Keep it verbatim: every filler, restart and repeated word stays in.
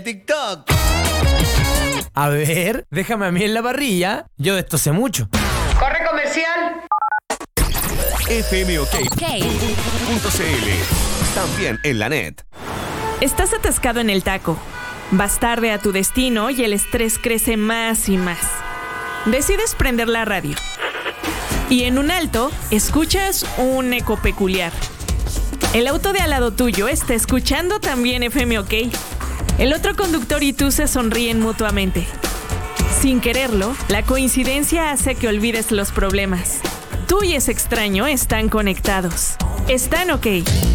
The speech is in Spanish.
TikTok. A ver, déjame a mí en la parrilla. Yo de esto sé mucho. Corre comercial. F M OK punto C L. También en la net. Estás atascado en el taco. Vas tarde a tu destino y el estrés crece más y más. Decides prender la radio. Y en un alto, escuchas un eco peculiar. El auto de al lado tuyo está escuchando también F M OK. El otro conductor y tú se sonríen mutuamente. Sin quererlo, la coincidencia hace que olvides los problemas. Tú y ese extraño están conectados. Están OK.